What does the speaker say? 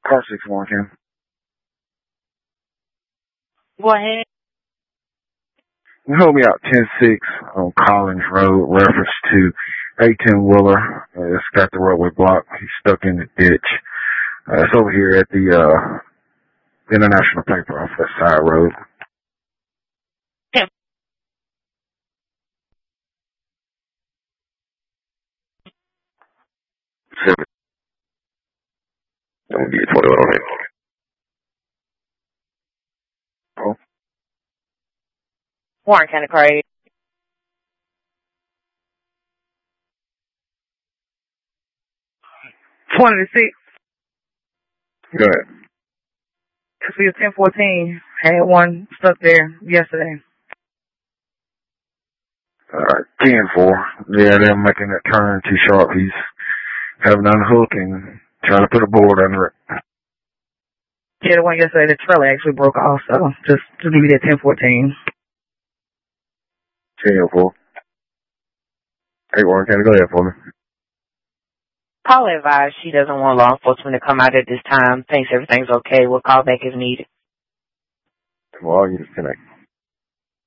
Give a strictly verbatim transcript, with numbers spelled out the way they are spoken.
Car six one, Ken. Go ahead. You hold me out ten six on Collins Road, reference to a ten wheeler. Uh, it's got the roadway blocked. He's stuck in the ditch. Uh, it's over here at the uh, International Paper off that side road. Okay. Seven. I'm gonna get twenty-one on it. Oh. Warren County Craig. twenty to six. Go ahead. See, it's ten fourteen. Had one stuck there yesterday. Alright, ten four. Yeah, they're making that turn too sharp. He's having to unhook and trying to put a board under it. Yeah, the one yesterday, the trailer actually broke off, so just, just leave it at ten fourteen. ten four. Hey, Warren, can you go ahead for me? Paula advised she doesn't want law enforcement to come out at this time. Thinks everything's okay. We'll call back if needed. Well, you disconnect.